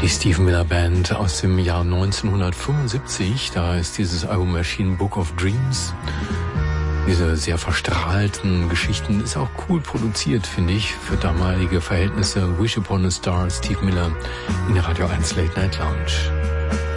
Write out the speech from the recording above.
Die Steve Miller Band aus dem Jahr 1975. Da ist dieses Album erschienen, Book of Dreams. Diese sehr verstrahlten Geschichten ist auch cool produziert, finde ich, für damalige Verhältnisse. Wish Upon a Star, Steve Miller in der Radio 1 Late Night Lounge.